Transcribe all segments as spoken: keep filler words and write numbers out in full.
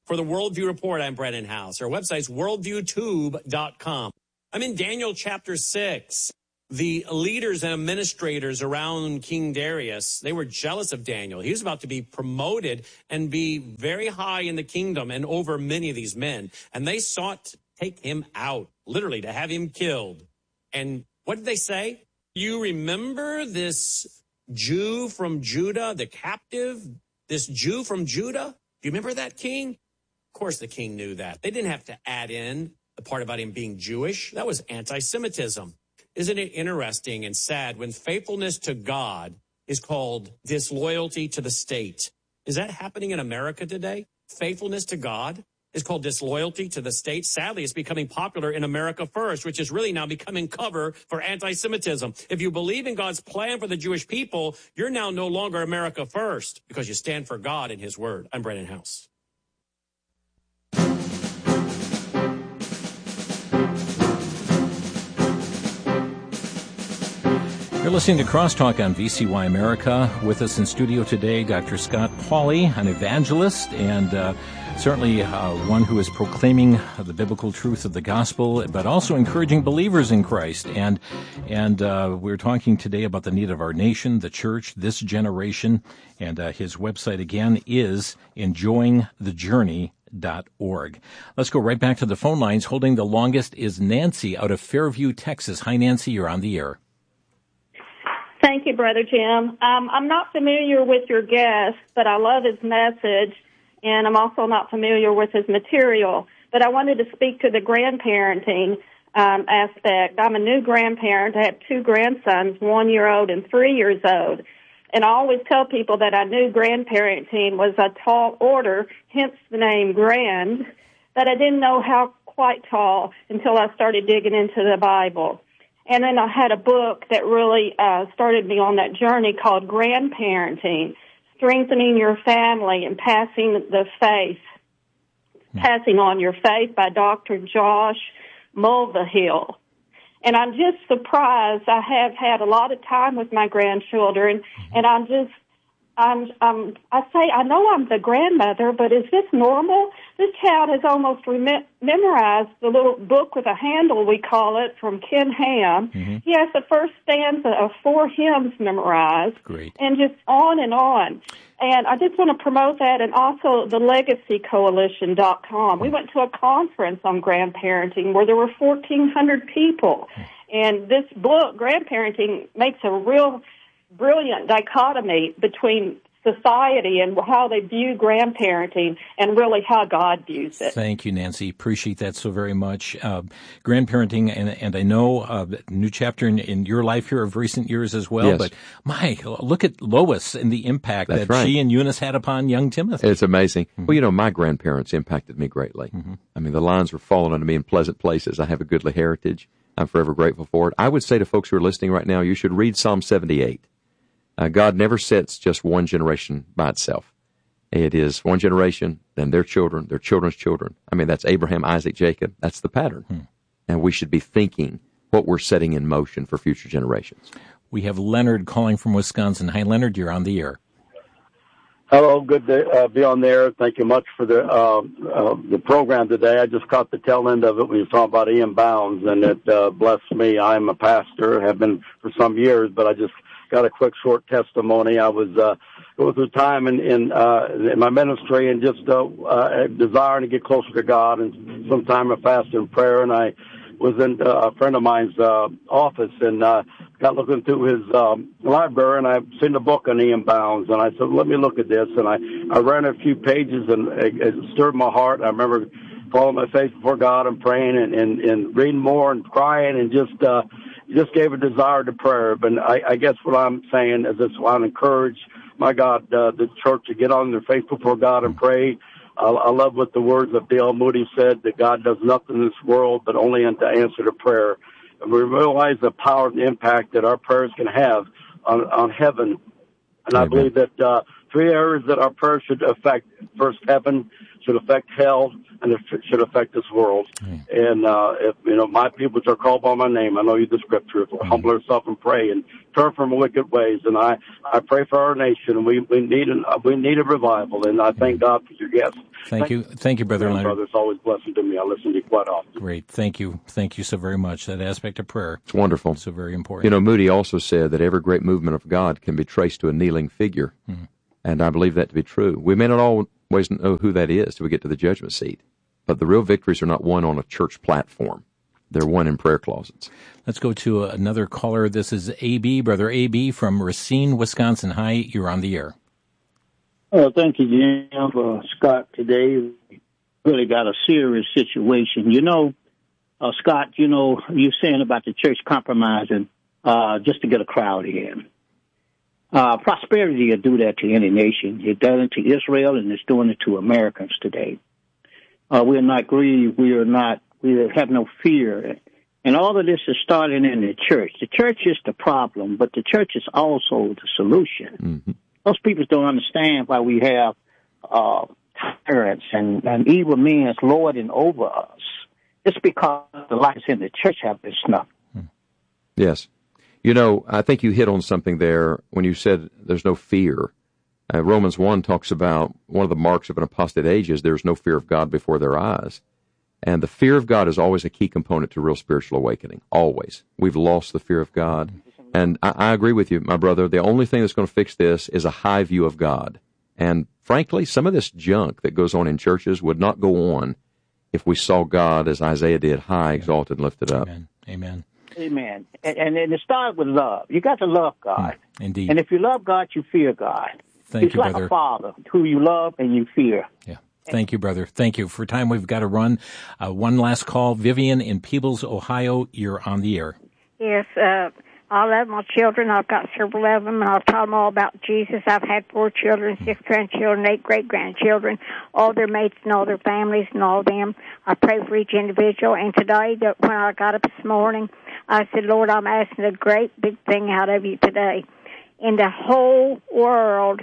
For the Worldview Report, I'm Brennan House. Our website's worldview tube dot com. I'm in Daniel chapter six. The leaders and administrators around King Darius, they were jealous of Daniel. He was about to be promoted and be very high in the kingdom and over many of these men. And they sought to take him out, literally to have him killed. And what did they say? You remember this Jew from Judah, the captive, this Jew from Judah? Do you remember that, king? Of course the king knew that. They didn't have to add in the part about him being Jewish. That was anti-Semitism. Isn't it interesting and sad when faithfulness to God is called disloyalty to the state? Is that happening in America today? Faithfulness to God is called disloyalty to the state. Sadly, it's becoming popular in America First, which is really now becoming cover for anti-Semitism. If you believe in God's plan for the Jewish people, you're now no longer America First because you stand for God and his word. I'm Brennan House. You're listening to Crosstalk on V C Y America. With us in studio today, Doctor Scott Pauley, an evangelist and uh, certainly uh, one who is proclaiming the biblical truth of the gospel, but also encouraging believers in Christ. And and uh, we're talking today about the need of our nation, the church, this generation. And uh, his website, again, is enjoying the journey dot org. Let's go right back to the phone lines. Holding the longest is Nancy out of Fairview, Texas. Hi, Nancy. You're on the air. Thank you, Brother Jim. Um, I'm not familiar with your guest, but I love his message, and I'm also not familiar with his material. But I wanted to speak to the grandparenting um, aspect. I'm a new grandparent. I have two grandsons, one year old and three years old. And I always tell people that I knew grandparenting was a tall order, hence the name grand, but I didn't know how quite tall until I started digging into the Bible. And then I had a book that really uh, started me on that journey called Grandparenting, Strengthening Your Family and Passing the Faith, mm-hmm. Passing on Your Faith by Doctor Josh Mulvihill. And I'm just surprised. I have had a lot of time with my grandchildren, mm-hmm. and I'm just, I'm, I'm, I say, I know I'm the grandmother, but is this normal? This child has almost rem- memorized the little book with a handle, we call it, from Ken Ham. Mm-hmm. He has the first stanza of four hymns memorized. Great. And just on and on. And I just want to promote that, and also the legacy coalition dot com. We went to a conference on grandparenting where there were fourteen hundred people. And this book, Grandparenting, makes a real brilliant dichotomy between society and how they view grandparenting and really how God views it. Thank you, Nancy. Appreciate that so very much. Uh, grandparenting, and, and I know a uh, new chapter in, in your life here of recent years as well, yes. But my, look at Lois and the impact That's that right. she and Eunice had upon young Timothy. It's amazing. Mm-hmm. Well, you know, my grandparents impacted me greatly. Mm-hmm. I mean, the lines were falling onto me in pleasant places. I have a goodly heritage. I'm forever grateful for it. I would say to folks who are listening right now, you should read Psalm seventy-eight. Uh, God never sets just one generation by itself. It is one generation, then their children, their children's children. I mean, that's Abraham, Isaac, Jacob. That's the pattern. Hmm. And we should be thinking what we're setting in motion for future generations. We have Leonard calling from Wisconsin. Hi, Leonard. You're on the air. Hello. Good to uh, be on there. Thank you much for the uh, uh, the program today. I just caught the tail end of it when you were talking about Ian Bounds, and it uh, blessed me. I'm a pastor, have been for some years, but I just got a quick short testimony. I was uh, going through time in in, uh, in my ministry and just uh, uh, desiring to get closer to God, and some time of fasting and prayer. And I was in uh, a friend of mine's uh, office and uh, got looking through his um, library, and I've seen a book on Ian Bounds, and I said, "Let me look at this." And I I ran a few pages, and it, it stirred my heart. I remember falling my face before God and praying and, and, and reading more and crying and just. Uh, just gave a desire to prayer. But I, I guess what I'm saying is this: I encourage, my God, uh, the church to get on their face before God and pray. I, I love what the words of D L Moody said, that God does nothing in this world but only unto answer to prayer. And we realize the power and the impact that our prayers can have on, on heaven. And Amen. I believe that uh, three areas that our prayers should affect: first, heaven; should affect hell, and it should affect this world. Mm. And, uh, if, you know, my people which are called by my name, I know you the scripture, mm. humble ourselves and pray and turn from wicked ways. And I, I pray for our nation. We, we need an, we need a revival. And I thank mm. God for your guests. Thank, thank you. Thank you, Brother Leonard. Brother, it's always a blessing to me. I listen to you quite often. Great. Thank you. Thank you so very much. That aspect of prayer. It's wonderful. So very important. You know, Moody also said that every great movement of God can be traced to a kneeling figure. Mm. And I believe that to be true. We may not always know who that is till we get to the judgment seat. But the real victories are not won on a church platform. They're won in prayer closets. Let's go to another caller. This is A B, Brother A B from Racine, Wisconsin. Hi, you're on the air. Oh, thank you, Jim, uh, Scott. Today, we really got a serious situation. You know, uh, Scott, you know, you're saying about the church compromising uh, just to get a crowd in. Uh, prosperity will do that to any nation. It done it to Israel, and it's doing it to Americans today. Uh, we are not grieved. We are not, we have no fear. And all of this is starting in the church. The church is the problem, but the church is also the solution. Mm-hmm. Most people don't understand why we have uh, tyrants and, and evil men lording over us. It's because the lights in the church have been snuffed. Yes. You know, I think you hit on something there when you said there's no fear. Uh, Romans one talks about one of the marks of an apostate age is there's no fear of God before their eyes. And the fear of God is always a key component to real spiritual awakening. Always. We've lost the fear of God. And I, I agree with you, my brother. The only thing that's going to fix this is a high view of God. And frankly, some of this junk that goes on in churches would not go on if we saw God, as Isaiah did, high, exalted, and lifted up. Amen. Amen. Amen. And, and, and it starts with love. You got to love God. Mm, indeed. And if you love God, you fear God. Thank He's you, like brother. a father who you love and you fear. Yeah. Thank you, brother. Thank you. For time, we've got to run. Uh, one last call. Vivian in Peebles, Ohio. You're on the air. Yes. Uh, I love my children. I've got several of them, and I'll tell them all about Jesus. I've had four children, six grandchildren, eight great-grandchildren, all their mates and all their families and all them. I pray for each individual. And today, that when I got up this morning, I said, Lord, I'm asking a great big thing out of you today. In the whole world,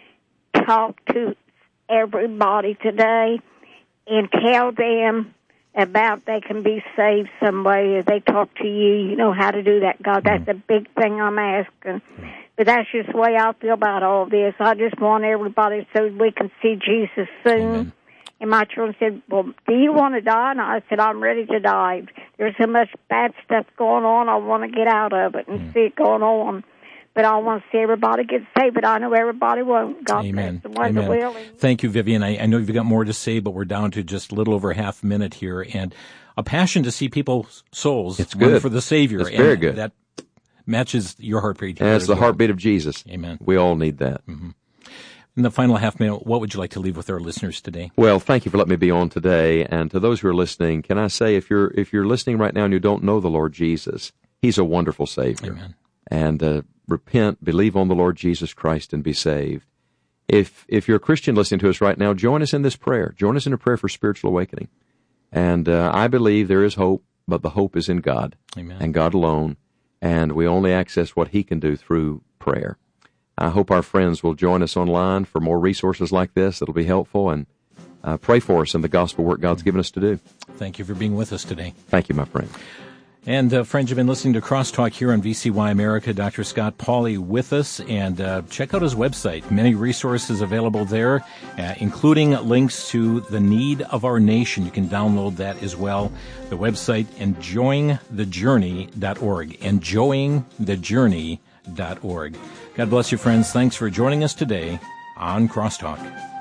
talk to everybody today and tell them about they can be saved some way. If they talk to you, you know how to do that, God. That's a big thing I'm asking. But that's just the way I feel about all this. I just want everybody so we can see Jesus soon. Amen. And my children said, well, do you want to die? And I said, I'm ready to die. There's so much bad stuff going on. I want to get out of it and mm. see it going on. But I want to see everybody get saved, but I know everybody won't. God Amen. bless the ones that will. Thank you, Vivian. I, I know you've got more to say, but we're down to just a little over a half minute here. And a passion to see people's souls it's good. for the Savior. It's very good. That matches your heartbeat. And it's the well. heartbeat of Jesus. Amen. We all need that. Mm-hmm. In the final half minute, what would you like to leave with our listeners today? Well, thank you for letting me be on today. And to those who are listening, can I say, if you're if you're listening right now and you don't know the Lord Jesus, He's a wonderful Savior. Amen. And uh, repent, believe on the Lord Jesus Christ, and be saved. If if you're a Christian listening to us right now, join us in this prayer. Join us in a prayer for spiritual awakening. And uh, I believe there is hope, but the hope is in God. Amen. And God alone. And we only access what He can do through prayer. I hope our friends will join us online for more resources like this that'll be helpful, and uh, pray for us in the gospel work God's given us to do. Thank you for being with us today. Thank you, my friend. And uh, friends, you've been listening to Crosstalk here on V C Y America. Doctor Scott Pauley with us, and uh, check out his website. Many resources available there, uh, including links to the need of our nation. You can download that as well. The website, enjoying the journey dot org. enjoying the journey dot org. God bless you, friends. Thanks for joining us today on Crosstalk.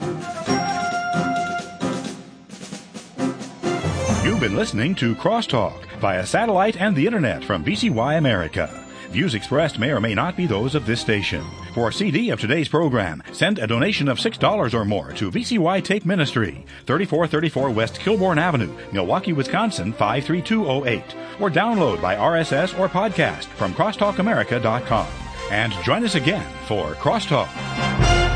You've been listening to Crosstalk via satellite and the Internet from V C Y America. Views expressed may or may not be those of this station. For a C D of today's program, send a donation of six dollars or more to V C Y Tape Ministry, thirty-four thirty-four West Kilbourne Avenue, Milwaukee, Wisconsin, five three two oh eight. Or download by R S S or podcast from crosstalk america dot com. And join us again for Crosstalk.